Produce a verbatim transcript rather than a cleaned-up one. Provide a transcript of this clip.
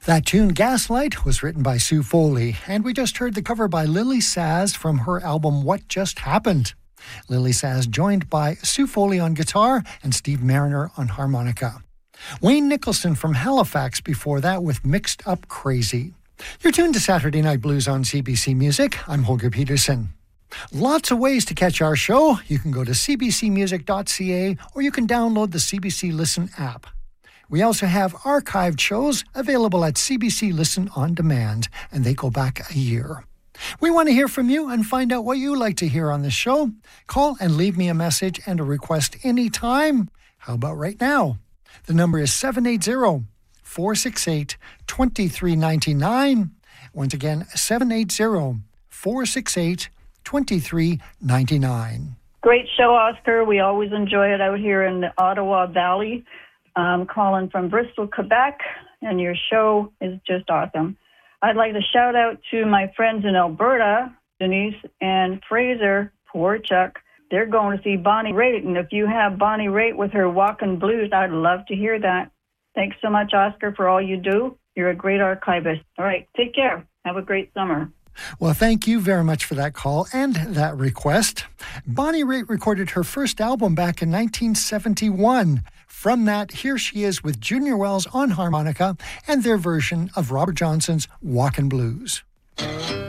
That tune, Gaslight, was written by Sue Foley, and we just heard the cover by Lily Saz from her album What Just Happened. Lily Saz joined by Sue Foley on guitar and Steve Mariner on harmonica. Wayne Nicholson from Halifax before that with Mixed Up Crazy. You're tuned to Saturday Night Blues on C B C Music. I'm Holger Peterson. Lots of ways to catch our show. You can go to c b c music dot c a or you can download the C B C Listen app. We also have archived shows available at C B C Listen On Demand, and they go back a year. We want to hear from you and find out what you like to hear on the show. Call and leave me a message and a request anytime. How about right now? The number is seven eight zero, four six eight, two three nine nine. Once again, seven eight zero, four six eight, two three nine nine. Great show, Oscar. We always enjoy it out here in the Ottawa Valley. I'm calling from Bristol, Quebec, and your show is just awesome. I'd like to shout out to my friends in Alberta, Denise and Fraser Porchuk. They're going to see Bonnie Raitt, and if you have Bonnie Raitt with her Walkin' Blues, I'd love to hear that. Thanks so much, Oscar, for all you do. You're a great archivist. All right, take care. Have a great summer. Well, thank you very much for that call and that request. Bonnie Raitt recorded her first album back in nineteen seventy-one. From that, here she is with Junior Wells on harmonica and their version of Robert Johnson's Walkin' Blues.